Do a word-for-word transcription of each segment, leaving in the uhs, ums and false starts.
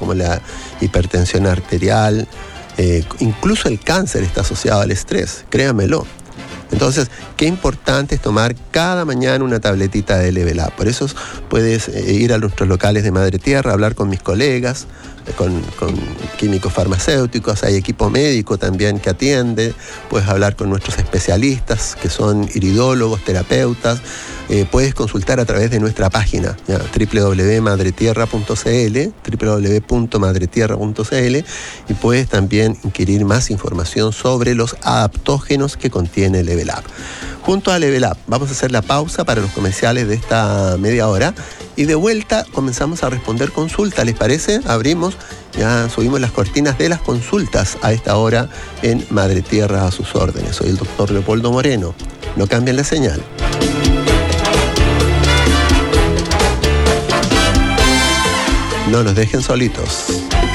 como la hipertensión arterial, eh, incluso el cáncer está asociado al estrés, créanmelo. Entonces, qué importante es tomar cada mañana una tabletita de Level Up. Por eso puedes eh, ir a nuestros locales de Madre Tierra, hablar con mis colegas, eh, con, con químicos farmacéuticos, hay equipo médico también que atiende, puedes hablar con nuestros especialistas, que son iridólogos, terapeutas, eh, puedes consultar a través de nuestra página, ya, doble u doble u doble u punto madre tierra punto c l, doble u doble u doble u punto madre tierra punto c l, y puedes también inquirir más información sobre los adaptógenos que contiene Level Up. Junto a Level Up, vamos a hacer la pausa para los comerciales de esta media hora y de vuelta comenzamos a responder consultas, ¿les parece? Abrimos, ya subimos las cortinas de las consultas a esta hora en Madre Tierra a sus órdenes. Soy el doctor Leopoldo Moreno. No cambien la señal. No nos dejen solitos.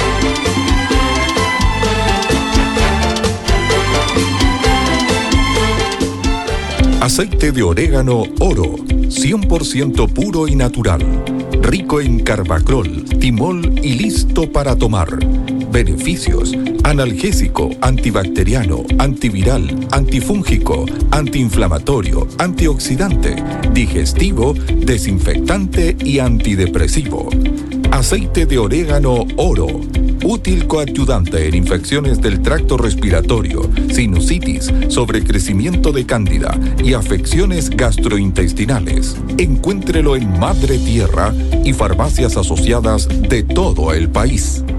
Aceite de orégano Oro, cien por ciento puro y natural, rico en carbacrol, timol y listo para tomar. Beneficios: analgésico, antibacteriano, antiviral, antifúngico, antiinflamatorio, antioxidante, digestivo, desinfectante y antidepresivo. Aceite de orégano Oro, útil coadyuvante en infecciones del tracto respiratorio, sinusitis, sobrecrecimiento de cándida y afecciones gastrointestinales. Encuéntrelo en Madre Tierra y farmacias asociadas de todo el país.